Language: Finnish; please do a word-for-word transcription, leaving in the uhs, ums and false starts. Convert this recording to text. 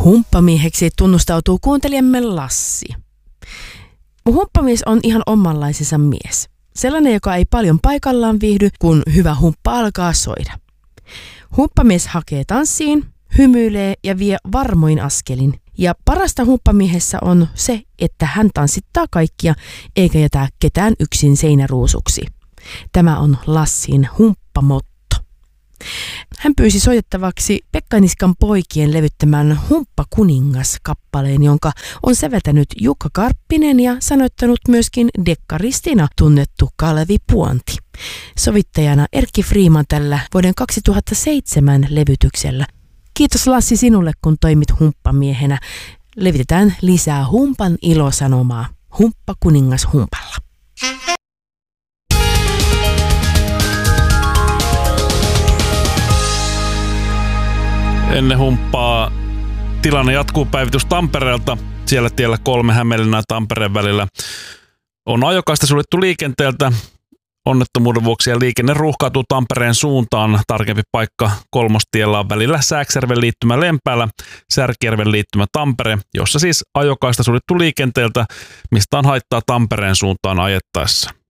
Humppamieheksi tunnustautuu kuuntelijamme Lassi. Humppamies on ihan omanlaisensa mies. Sellainen, joka ei paljon paikallaan viihdy, kun hyvä humppa alkaa soida. Humppamies hakee tanssiin, hymyilee ja vie varmoin askelin. Ja parasta humppamiehessä on se, että hän tanssittaa kaikkia eikä jätä ketään yksin seinäruusuksi. Tämä on Lassin humppamotto. Hän pyysi soitettavaksi Pekka Niskan poikien levyttämän Humppa kuningas-kappaleen, jonka on säveltänyt Jukka Karppinen ja sanoittanut myöskin dekkaristina tunnettu Kalevi Puonti. Sovittajana Erkki Freeman tällä vuoden kaksituhattaseitsemän levytyksellä. Kiitos Lassi sinulle, kun toimit humppamiehenä. Levitetään lisää humpan ilosanomaa. Humppa kuningas humpalla. Ennen humppaa tilanne jatkuu päivitys Tampereelta. Siellä tiellä kolme Hämeenlinnan ja Tampereen välillä on ajokaista suljettu liikenteeltä. Onnettomuuden vuoksi ja liikenne ruuhkautuu Tampereen suuntaan. Tarkempi paikka Kolmostiellä on välillä Sääksjärven liittymä Lempäälä, Särkijärven liittymä Tampere, jossa siis ajokaista suljettu liikenteeltä, mistä on haittaa Tampereen suuntaan ajettaessa.